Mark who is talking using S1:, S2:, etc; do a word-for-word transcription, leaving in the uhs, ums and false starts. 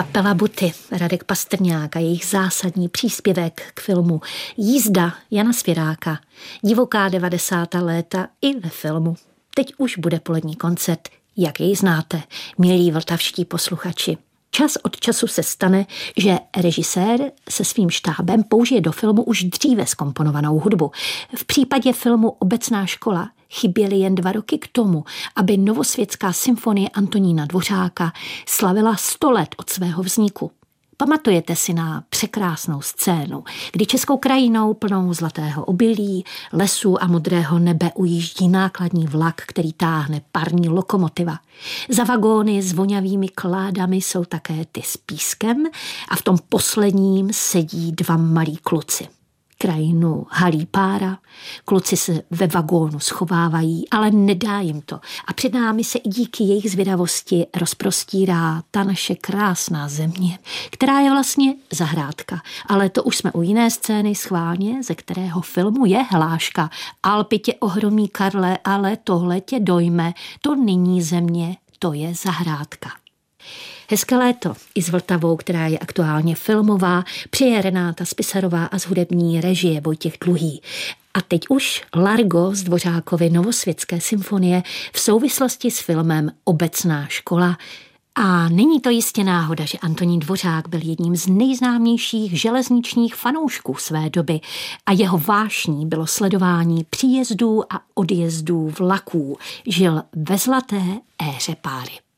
S1: Kapela Buty, Radek Pastrňák a jejich zásadní příspěvek k filmu Jízda Jana Svěráka, divoká devadesátá léta i ve filmu. Teď už bude polední koncert, jak jej znáte, milí vltavští posluchači. Čas od času se stane, že režisér se svým štábem použije do filmu už dříve zkomponovanou hudbu. V případě filmu Obecná škola chyběly jen dva roky k tomu, aby Novosvětská symfonie Antonína Dvořáka slavila sto let od svého vzniku. Pamatujete si na překrásnou scénu, kdy českou krajinou plnou zlatého obilí, lesů a modrého nebe ujíždí nákladní vlak, který táhne parní lokomotiva. Za vagóny s vonavými kládami jsou také ty s pískem a v tom posledním sedí dva malí kluci. Krajinu halí pára, kluci se ve vagónu schovávají, ale nedá jim to. A před námi se i díky jejich zvědavosti rozprostírá ta naše krásná země, která je vlastně zahrádka. Ale to už jsme u jiné scény schválně, ze kterého filmu je hláška. Alpy tě ohromí, Karle, ale tohle tě dojme, to není země, to je zahrádka. Hezké léto i s Vltavou, která je aktuálně filmová, přeje Renáta Spisarová a z hudební režie Vojtěch Dluhý. A teď už Largo z Dvořákovy Novosvětské symfonie v souvislosti s filmem Obecná škola. A není to jistě náhoda, že Antonín Dvořák byl jedním z nejznámějších železničních fanoušků své doby a jeho vášní bylo sledování příjezdů a odjezdů vlaků. Žil ve zlaté éře páry.